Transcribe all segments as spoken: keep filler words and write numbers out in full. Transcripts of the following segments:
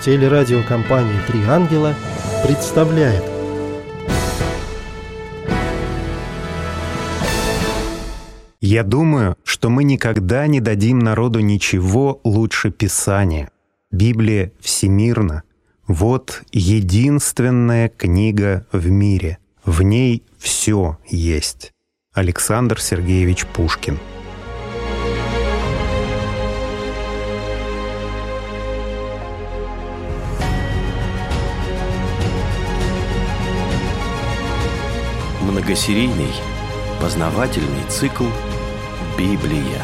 Телерадиокомпания «Три ангела» представляет. Я думаю, что мы никогда не дадим народу ничего лучше Писания. Библия всемирна. Вот единственная книга в мире. В ней все есть. Александр Сергеевич Пушкин. Многосерийный познавательный цикл «Библия».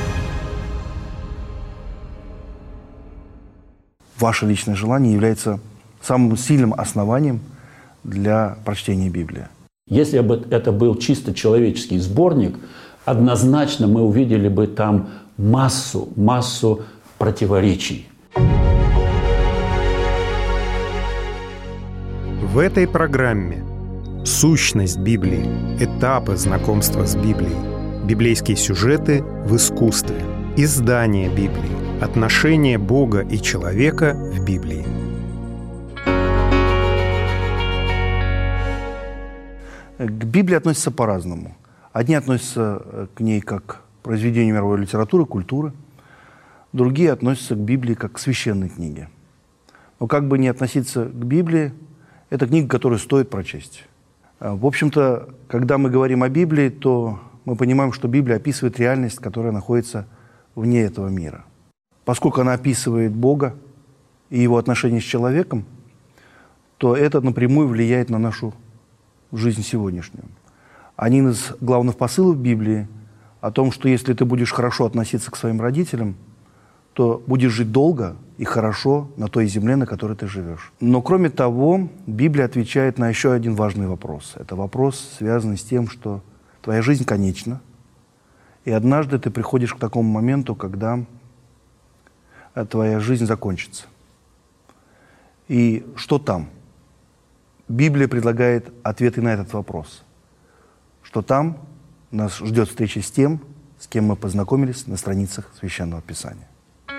Ваше личное желание является самым сильным основанием для прочтения Библии. Если бы это был чисто человеческий сборник, однозначно мы увидели бы там массу, массу противоречий. В этой программе сущность Библии, этапы знакомства с Библией, библейские сюжеты в искусстве, издание Библии, отношение Бога и человека в Библии. К Библии относятся по-разному. Одни относятся к ней как к произведению мировой литературы, культуры, другие относятся к Библии как к священной книге. Но как бы ни относиться к Библии, это книга, которую стоит прочесть. В общем-то, когда мы говорим о Библии, то мы понимаем, что Библия описывает реальность, которая находится вне этого мира. Поскольку она описывает Бога и его отношения с человеком, то это напрямую влияет на нашу жизнь сегодняшнюю. Один из главных посылов Библии о том, что если ты будешь хорошо относиться к своим родителям, то будешь жить долго и хорошо на той земле, на которой ты живешь. Но кроме того, Библия отвечает на еще один важный вопрос. Это вопрос, связанный с тем, что твоя жизнь конечна, и однажды ты приходишь к такому моменту, когда твоя жизнь закончится. И что там? Библия предлагает ответы на этот вопрос. Что там нас ждет встреча с тем, с кем мы познакомились на страницах Священного Писания.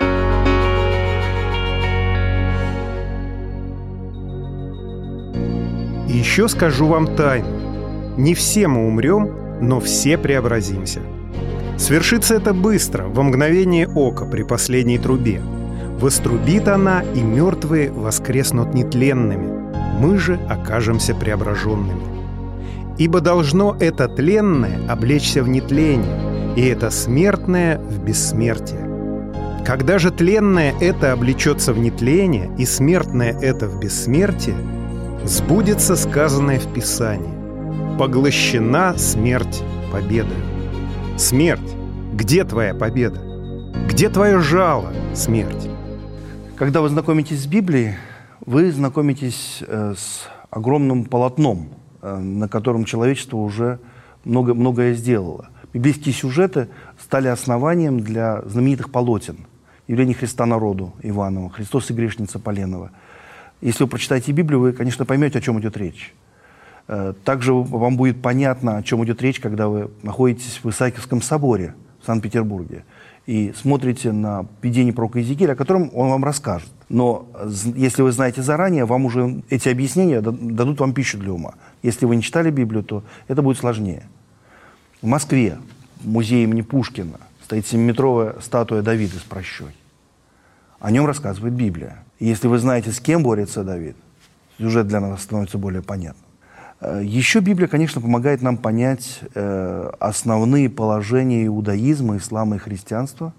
И еще скажу вам тайну. Не все мы умрем, но все преобразимся. Свершится это быстро, во мгновение ока, при последней трубе. Вострубит она, и мертвые воскреснут нетленными. Мы же окажемся преображенными. Ибо должно это тленное облечься в нетление, и это смертное в бессмертие. Когда же тленное это облечется в нетление, и смертное это в бессмертие, сбудется сказанное в Писании: «Поглощена смерть победою». Смерть, где твоя победа? Где твое жало, смерть? Когда вы знакомитесь с Библией, вы знакомитесь э, с огромным полотном, э, на котором человечество уже много, многое сделало. Библейские сюжеты стали основанием для знаменитых полотен. Явление Христа народу Иванова, Христос и грешница Поленова. Если вы прочитаете Библию, вы, конечно, поймете, о чем идет речь. Э, также вам будет понятно, о чем идет речь, когда вы находитесь в Исаакиевском соборе в Санкт-Петербурге и смотрите на видение пророка Иезекииля, о котором он вам расскажет. Но если вы знаете заранее, вам уже эти объяснения дадут вам пищу для ума. Если вы не читали Библию, то это будет сложнее. В Москве, в музее имени Пушкина, стоит семиметровая статуя Давида с пращой. О нем рассказывает Библия. И если вы знаете, с кем борется Давид, сюжет для нас становится более понятным. Еще Библия, конечно, помогает нам понять э, основные положения иудаизма, ислама и христианства,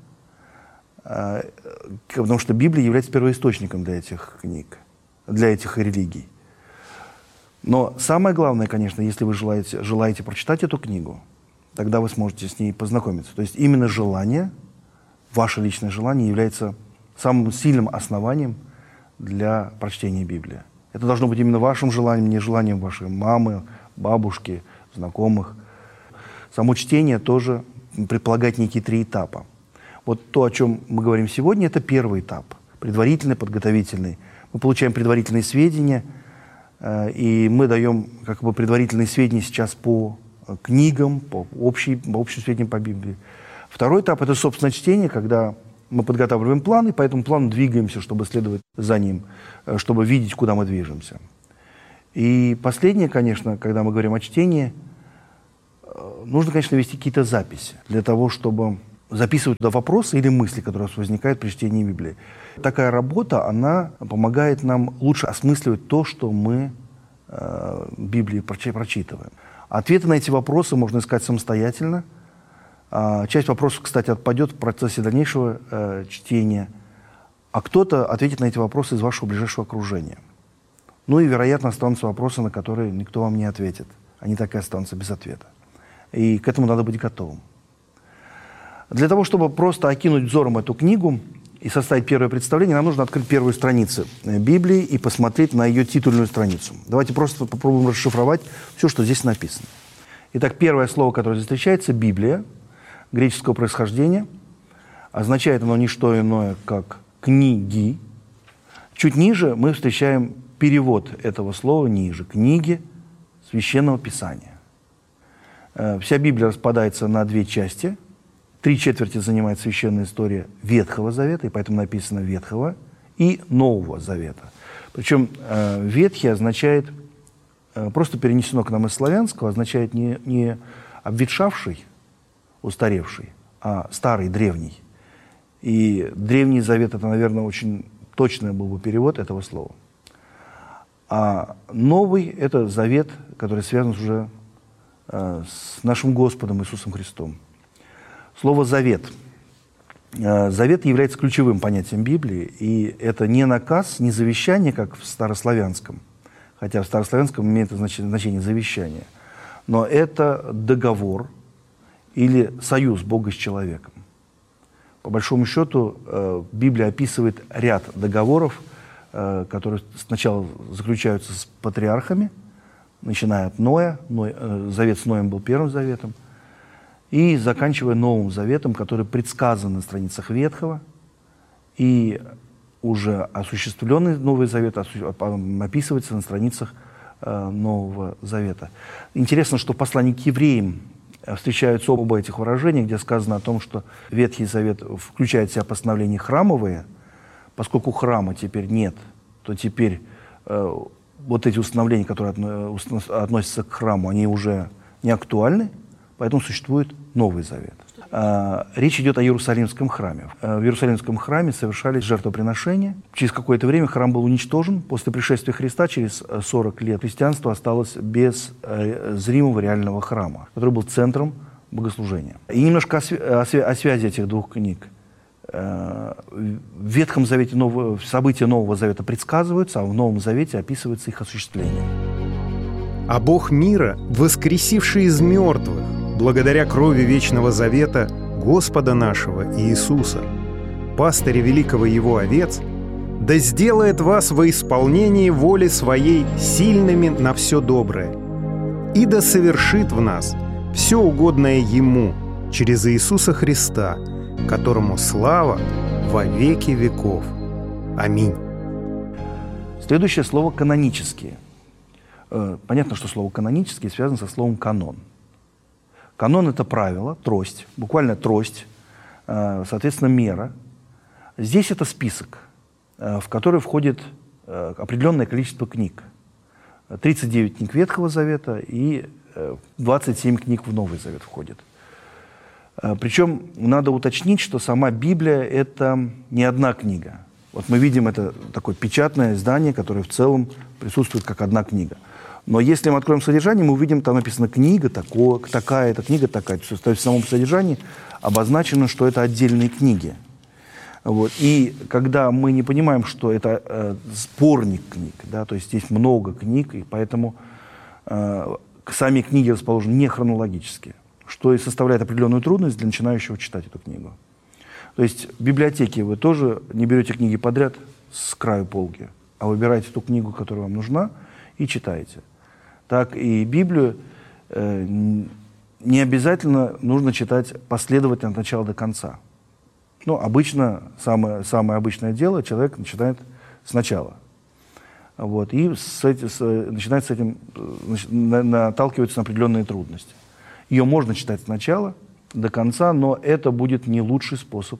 э, потому что Библия является первоисточником для этих книг, для этих религий. Но самое главное, конечно, если вы желаете, желаете прочитать эту книгу, тогда вы сможете с ней познакомиться. То есть именно желание, ваше личное желание, является самым сильным основанием для прочтения Библии. Это должно быть именно вашим желанием, не желанием вашей мамы, бабушки, знакомых. Само чтение тоже предполагает некие три этапа. Вот то, о чем мы говорим сегодня, это первый этап, предварительный, подготовительный. Мы получаем предварительные сведения, э, и мы даем как бы предварительные сведения сейчас по книгам, по, общей, по общим сведениям по Библии. Второй этап – это, собственно, чтение, когда Мы подготавливаем план, и по этому плану двигаемся, чтобы следовать за ним, чтобы видеть, куда мы движемся. И последнее, конечно, когда мы говорим о чтении, нужно, конечно, вести какие-то записи для того, чтобы записывать туда вопросы или мысли, которые у нас возникают при чтении Библии. Такая работа, она помогает нам лучше осмысливать то, что мы э, в Библии прочитываем. Ответы на эти вопросы можно искать самостоятельно. А, часть вопросов, кстати, отпадет в процессе дальнейшего э, чтения, а кто-то ответит на эти вопросы из вашего ближайшего окружения. Ну и, вероятно, останутся вопросы, на которые никто вам не ответит. Они так и останутся без ответа. И к этому надо быть готовым. Для того, чтобы просто окинуть взором эту книгу и составить первое представление, нам нужно открыть первую страницу Библии и посмотреть на ее титульную страницу. Давайте просто попробуем расшифровать все, что здесь написано. Итак, первое слово, которое здесь встречается, «Библия», греческого происхождения. Означает оно не что иное, как «книги». Чуть ниже мы встречаем перевод этого слова ниже. «Книги Священного Писания». Вся Библия распадается на две части. Три четверти занимает священная история Ветхого Завета, и поэтому написано Ветхого, и Нового Завета. Причем э, Ветхий означает, э, просто перенесено к нам из славянского, означает не, не обветшавший, устаревший, а старый, древний. И Древний Завет — это, наверное, очень точный был бы перевод этого слова. А Новый — это Завет, который связан уже э, с нашим Господом Иисусом Христом. Слово «завет». Завет является ключевым понятием Библии, и это не наказ, не завещание, как в старославянском, хотя в старославянском имеет значение завещание, но это договор или союз Бога с человеком. По большому счету, Библия описывает ряд договоров, которые сначала заключаются с патриархами, начиная от Ноя, Ной, завет с Ноем был первым заветом, и заканчивая Новым Заветом, который предсказан на страницах Ветхого, и уже осуществленный Новый Завет описывается на страницах э, Нового Завета. Интересно, что в послании к евреям встречаются оба этих выражения, где сказано о том, что Ветхий Завет включает в себя постановления храмовые. Поскольку храма теперь нет, то теперь э, вот эти установления, которые отно, относятся к храму, они уже не актуальны. Поэтому существует Новый Завет. Речь идет о Иерусалимском храме. В Иерусалимском храме совершались жертвоприношения. Через какое-то время храм был уничтожен. После пришествия Христа, через сорок лет, христианство осталось без зримого реального храма, который был центром богослужения. И немножко о, свя- о, свя- о связи этих двух книг. В Ветхом Завете нового, события Нового Завета предсказываются, а в Новом Завете описывается их осуществление. А Бог мира, воскресивший из мертвых, благодаря крови Вечного Завета Господа нашего Иисуса, пастыря великого Его овец, да сделает вас во исполнении воли Своей сильными на все доброе, и да совершит в нас все угодное Ему через Иисуса Христа, которому слава во веки веков. Аминь. Следующее слово «канонические». Понятно, что слово «канонические» связано со словом «канон». Канон — это правило, трость, буквально трость, соответственно, мера. Здесь это список, в который входит определенное количество книг. тридцать девять книг Ветхого Завета и двадцать семь книг в Новый Завет входит. Причем надо уточнить, что сама Библия — это не одна книга. Вот мы видим это такое печатное издание, которое в целом присутствует как одна книга. Но если мы откроем содержание, мы увидим, там написано «книга такое, такая-то, книга такая». То есть в самом содержании обозначено, что это отдельные книги. Вот. И когда мы не понимаем, что это э, сборник книг, да, то есть здесь много книг, и поэтому э, сами книги расположены не хронологически, что и составляет определенную трудность для начинающего читать эту книгу. То есть в библиотеке вы тоже не берете книги подряд с краю полки, а выбираете ту книгу, которая вам нужна, и читаете. Так и Библию э, не обязательно нужно читать последовательно от начала до конца. Ну, обычно, самое, самое обычное дело, человек начинает сначала. Вот, и с эти, с, начинает с этим, значит, на, наталкиваться на определенные трудности. Ее можно читать сначала до конца, но это будет не лучший способ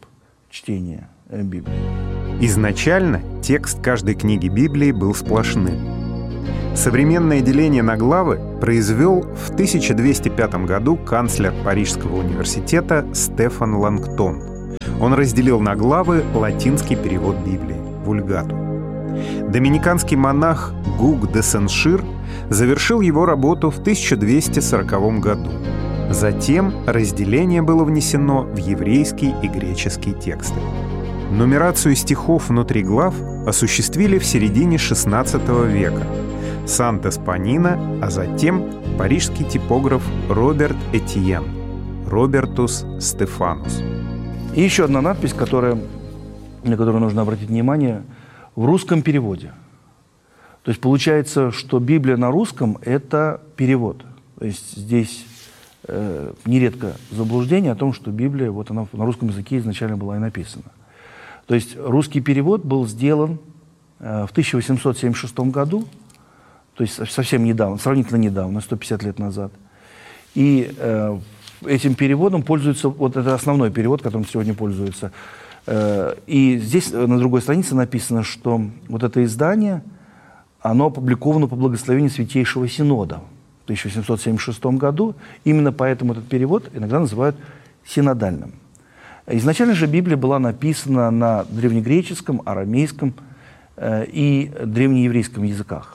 чтения Библии. Изначально текст каждой книги Библии был сплошным. Современное деление на главы произвел в тысяча двести пятом году канцлер Парижского университета Стефан Лангтон. Он разделил на главы латинский перевод Библии – Вульгату. Доминиканский монах Гуг де Сен-Шир завершил его работу в тысяча двести сороковом году. Затем разделение было внесено в еврейский и греческий тексты. Нумерацию стихов внутри глав осуществили в середине шестнадцатого века Сант-Эспанино, а затем парижский типограф Роберт Этьен, Робертус Стефанус. И еще одна надпись, которая, на которую нужно обратить внимание, в русском переводе. То есть получается, что Библия на русском – это перевод. То есть здесь э, нередко заблуждение о том, что Библия, вот она на русском языке изначально была и написана. То есть русский перевод был сделан э, в тысяча восемьсот семьдесят шестом году, то есть совсем недавно, сравнительно недавно, сто пятьдесят лет назад. И э, этим переводом пользуется, вот это основной перевод, которым сегодня пользуются. Э, и здесь на другой странице написано, что вот это издание, оно опубликовано по благословению Святейшего Синода в тысяча восемьсот семьдесят шестом году. Именно поэтому этот перевод иногда называют синодальным. Изначально же Библия была написана на древнегреческом, арамейском э, и древнееврейском языках.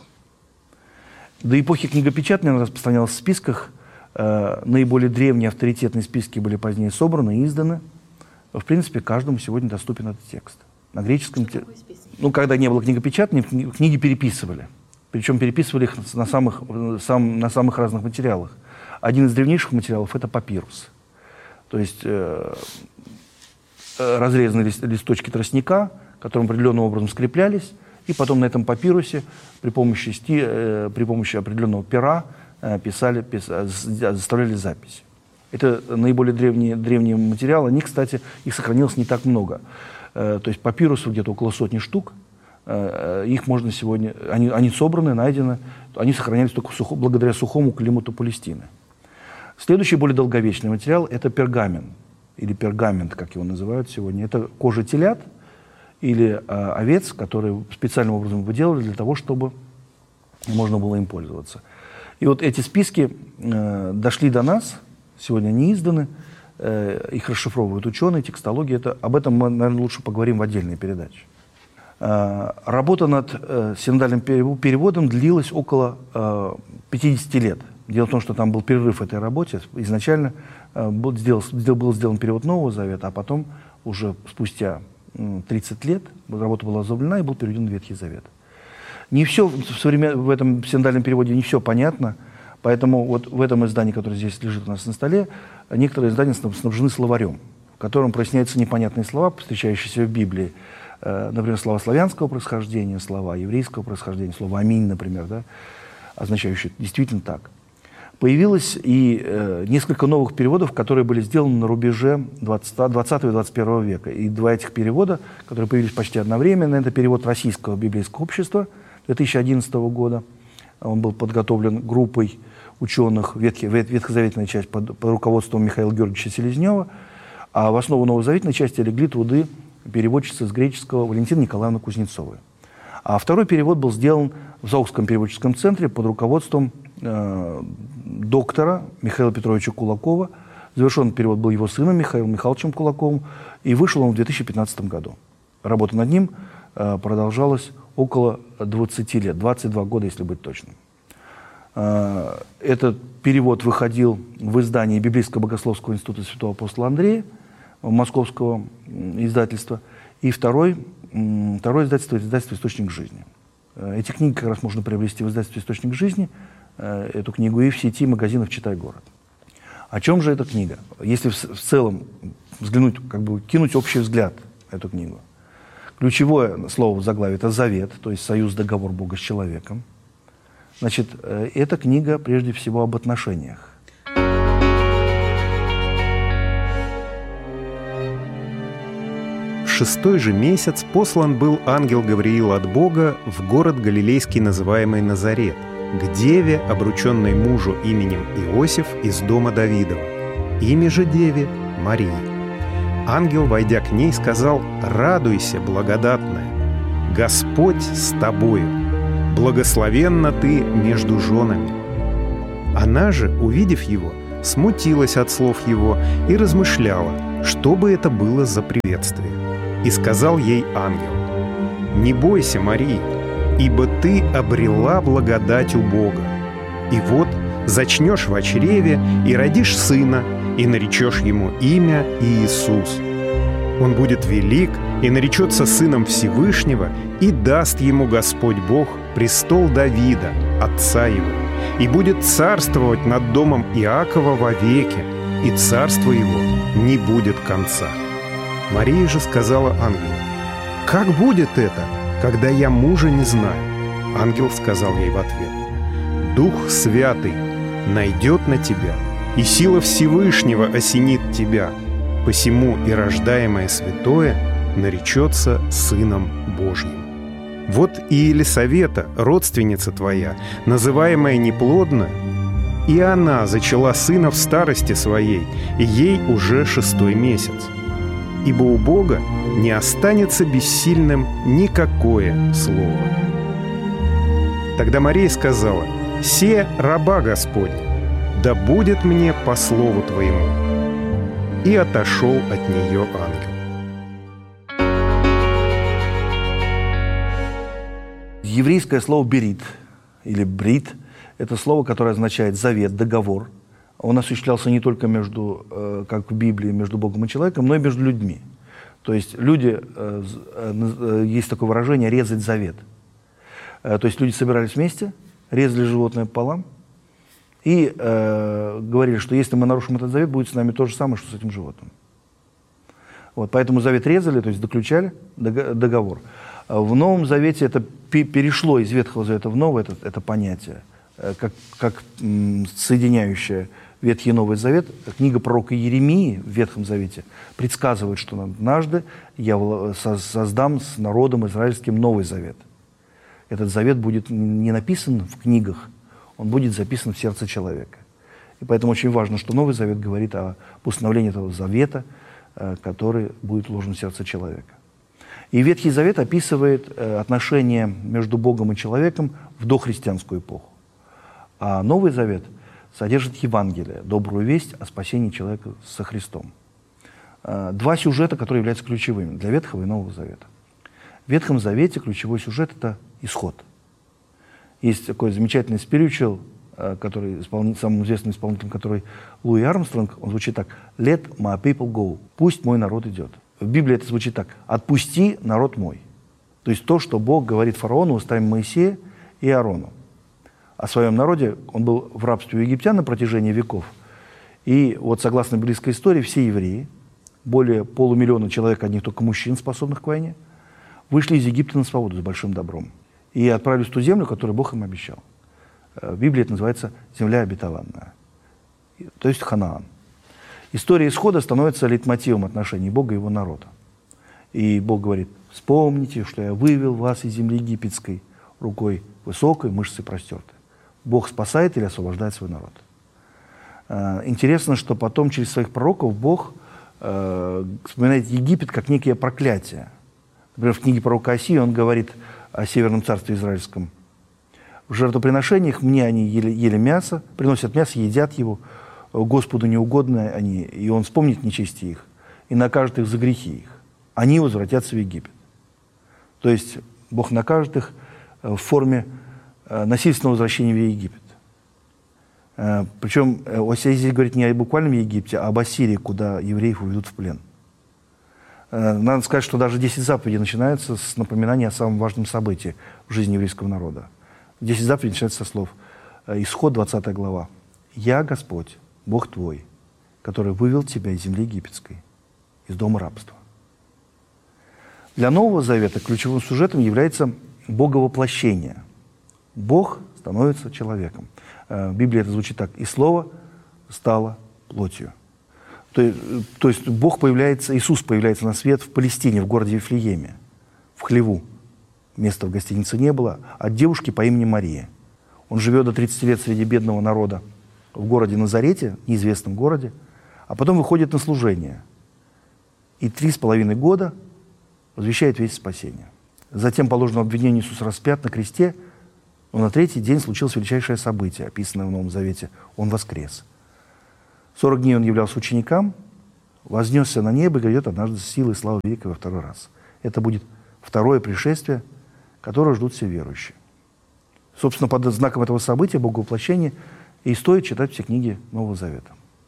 До эпохи книгопечатания она распространялась в списках. Э, наиболее древние авторитетные списки были позднее собраны и изданы. В принципе, каждому сегодня доступен этот текст. На греческом... Те... Ну, когда не было книгопечатания, книги переписывали. Причем переписывали их на самых, сам, на самых разных материалах. Один из древнейших материалов – это папирус. То есть э, разрезанные листочки тростника, которые определенным образом скреплялись, и потом на этом папирусе при помощи, сти, э, при помощи определенного пера э, писали, пис, заставляли записи. Это наиболее древние, древние материалы. Они, кстати, их сохранилось не так много. Э, то есть папирусов где-то около сотни штук. Э, их можно сегодня... Они, они собраны, найдены. Они сохранялись только сухо, благодаря сухому климату Палестины. Следующий, более долговечный материал – это пергамент. Или пергамент, как его называют сегодня. Это кожа телят или э, овец, которые специальным образом выделывали для того, чтобы можно было им пользоваться. И вот эти списки э, дошли до нас, сегодня они изданы, э, их расшифровывают ученые, текстология. Это, об этом мы, наверное, лучше поговорим в отдельной передаче. Э, работа над э, синодальным переводом длилась около э, пятидесяти лет. Дело в том, что там был перерыв в этой работе. Изначально э, был, сделал, был сделан перевод Нового Завета, а потом уже спустя тридцать лет работа была возобновлена и был переведен Ветхий Завет. Не все в, современ... в этом синодальном переводе не все понятно, поэтому вот в этом издании, которое здесь лежит у нас на столе, некоторые издания снабжены словарем, в котором проясняются непонятные слова, встречающиеся в Библии. Э, например, слова славянского происхождения, слова еврейского происхождения, слово «аминь», например, да, означающее действительно так. Появилось и э, несколько новых переводов, которые были сделаны на рубеже двадцатого и двадцать первого века. И два этих перевода, которые появились почти одновременно, это перевод Российского библейского общества две тысячи одиннадцатого года. Он был подготовлен группой ученых, ветхи, ветхозаветная часть под, под руководством Михаила Георгиевича Селезнева, а в основу новозаветной части легли труды переводчицы с греческого Валентины Николаевны Кузнецовой. А второй перевод был сделан в Заокском переводческом центре под руководством э, доктора Михаила Петровича Кулакова. Завершен перевод был его сыном Михаилом Михайловичем Кулаковым, и вышел он в две тысячи пятнадцатом году. Работа над ним э, продолжалась около двадцати лет, двадцать два года, если быть точным. Э, этот перевод выходил в издании Библейского богословского института святого апостола Андрея, московского издательства, и второй, второе издательство – издательство «Источник жизни». Эти книги как раз можно приобрести в издательстве «Источник жизни», эту книгу, и в сети магазинов «Читай город». О чем же эта книга? Если в, в целом взглянуть, как бы кинуть общий взгляд на эту книгу. Ключевое слово в заглавии – это завет, то есть союз, договор Бога с человеком. Значит, эта книга прежде всего об отношениях. В шестой же месяц послан был ангел Гавриил от Бога в город галилейский, называемый Назарет, к деве, обрученной мужу именем Иосиф из дома Давидова, имя же деве Марии. Ангел, войдя к ней, сказал: «Радуйся, благодатная, Господь с тобою, благословенна ты между женами». Она же, увидев его, смутилась от слов его и размышляла, что бы это было за приветствие. И сказал ей ангел: «Не бойся, Мария, ибо ты обрела благодать у Бога. И вот зачнешь в чреве и родишь сына, и наречешь ему имя Иисус. Он будет велик и наречется сыном Всевышнего, и даст ему Господь Бог престол Давида, отца его, и будет царствовать над домом Иакова вовеки, и царство его не будет конца». Мария же сказала ангелу: «Как будет это, когда я мужа не знаю?» Ангел сказал ей в ответ: «Дух Святый найдет на тебя, и сила Всевышнего осенит тебя, посему и рождаемое святое наречется Сыном Божьим. Вот и Елисавета, родственница твоя, называемая неплодна, и она зачала сына в старости своей, и ей уже шестой месяц. Ибо у Бога не останется бессильным никакое слово». Тогда Мария сказала: «Се раба Господня, да будет мне по слову твоему». И отошел от нее ангел. Еврейское слово «берит» или «брит» — это слово, которое означает завет, договор. Он осуществлялся не только между, как в Библии, между Богом и человеком, но и между людьми. То есть люди, есть такое выражение «резать завет». То есть люди собирались вместе, резали животное пополам и э, говорили, что если мы нарушим этот завет, будет с нами то же самое, что с этим животным. Вот, поэтому завет резали, то есть заключали договор. В Новом Завете это перешло из Ветхого Завета в Новый, это, это понятие, как, как м, соединяющее Ветхий и Новый Завет. Книга пророка Иеремии в Ветхом Завете предсказывает, что однажды я создам с народом израильским Новый Завет. Этот завет будет не написан в книгах, он будет записан в сердце человека. И поэтому очень важно, что Новый Завет говорит о установлении этого завета, который будет вложен в сердце человека. И Ветхий Завет описывает отношения между Богом и человеком в дохристианскую эпоху. А Новый Завет содержит Евангелие, добрую весть о спасении человека со Христом. Два сюжета, которые являются ключевыми для Ветхого и Нового Завета. В Ветхом Завете ключевой сюжет – это исход. Есть такой замечательный спиричуал, который исполнит, самым известным исполнителем, который Луи Армстронг, он звучит так: «Let my people go», «Пусть мой народ идет». В Библии это звучит так: «Отпусти народ мой». То есть то, что Бог говорит фараону устами Моисея и Аарону. О своем народе, он был в рабстве у египтян на протяжении веков. И вот согласно библейской истории, все евреи, более полумиллиона человек, одних только мужчин, способных к войне, вышли из Египта на свободу с большим добром и отправились в ту землю, которую Бог им обещал. В Библии это называется «земля обетованная», то есть Ханаан. История исхода становится лейтмотивом отношений Бога и его народа. И Бог говорит: «Вспомните, что я вывел вас из земли египетской рукой высокой, мышцей простертой». Бог спасает или освобождает свой народ. Интересно, что потом через своих пророков Бог э, вспоминает Египет как некое проклятие. Например, в книге пророка Осии он говорит о Северном царстве Израильском: «В жертвоприношениях мне они ели, ели мясо, приносят мясо, едят его, Господу неугодно они, и Он вспомнит нечестие их, и накажет их за грехи их. Они возвратятся в Египет». То есть Бог накажет их в форме насильственного возвращения в Египет. Причем Осия здесь говорит не о буквальном Египте, а об Ассирии, куда евреев уведут в плен. Надо сказать, что даже десять заповедей начинаются с напоминания о самом важном событии в жизни еврейского народа. десять заповедей начинаются со слов. Исход, двадцатая глава. «Я Господь, Бог твой, который вывел тебя из земли египетской, из дома рабства». Для Нового Завета ключевым сюжетом является боговоплощение. Бог становится человеком. В Библии это звучит так: «И Слово стало плотью». То есть, то есть Бог появляется, Иисус появляется на свет в Палестине, в городе Вифлееме, в хлеву. Места в гостинице не было, от девушки по имени Мария. Он живет до тридцати лет среди бедного народа в городе Назарете, неизвестном городе, а потом выходит на служение. и три с половиной года возвещает весть спасения. Затем положено обвинение Иисус распят на кресте, но на третий день случилось величайшее событие, описанное в Новом Завете. Он воскрес. Сорок дней он являлся ученикам, вознесся на небо и грядет однажды с силой и славой великой во второй раз. Это будет второе пришествие, которое ждут все верующие. Собственно, под знаком этого события, Боговоплощения, и стоит читать все книги Нового Завета.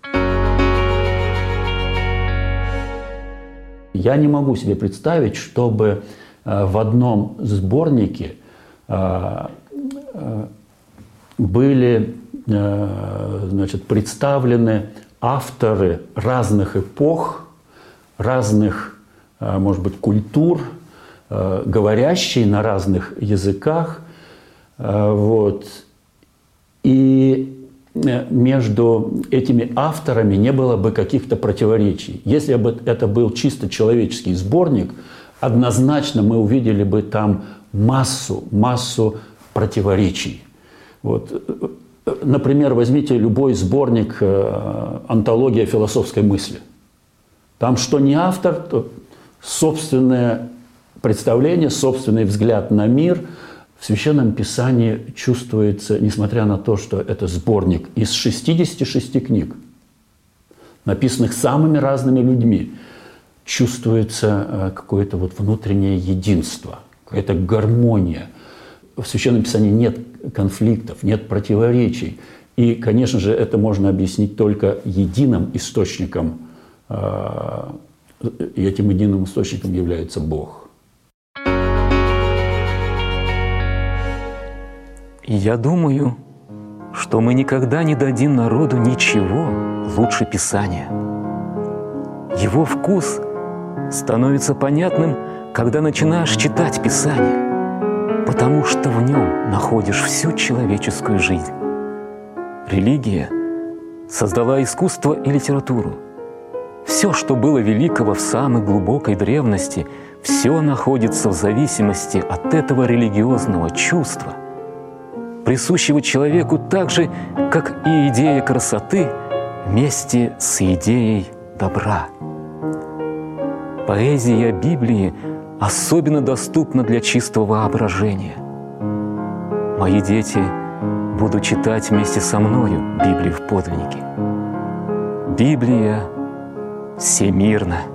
Я не могу себе представить, чтобы э, в одном сборнике э, э, были э, значит, представлены авторы разных эпох, разных, э, может быть, культур, э, говорящие на разных языках. Э, вот. И между этими авторами не было бы каких-то противоречий. Если бы это был чисто человеческий сборник, однозначно мы увидели бы там массу, массу противоречий. Вот. Например, возьмите любой сборник «Антология философской мысли». Там что не автор, то собственное представление, собственный взгляд на мир – в Священном Писании чувствуется, несмотря на то, что это сборник из шестидесяти шести книг, написанных самыми разными людьми, чувствуется какое-то вот внутреннее единство, какая-то гармония. В Священном Писании нет конфликтов, нет противоречий. И, конечно же, это можно объяснить только единым источником. И этим единым источником является Бог. Я думаю, что мы никогда не дадим народу ничего лучше Писания. Его вкус становится понятным, когда начинаешь читать Писание, потому что в нем находишь всю человеческую жизнь. Религия создала искусство и литературу. Все, что было великого в самой глубокой древности, все находится в зависимости от этого религиозного чувства, присущего человеку так же, как и идея красоты вместе с идеей добра. Поэзия Библии особенно доступна для чистого воображения. Мои дети будут читать вместе со мною Библию в подлиннике. Библия всемирна.